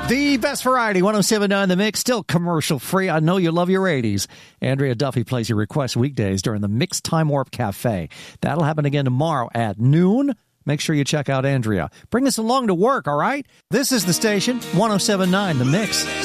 The best variety, 107.9 The Mix, still commercial free. I know you love your 80s. Andrea Duffy plays your request weekdays during the Mix Time Warp Cafe. That'll happen again tomorrow at noon. Make sure you check out Andrea. Bring us along to work, all right? This is the station, 107.9 The Mix.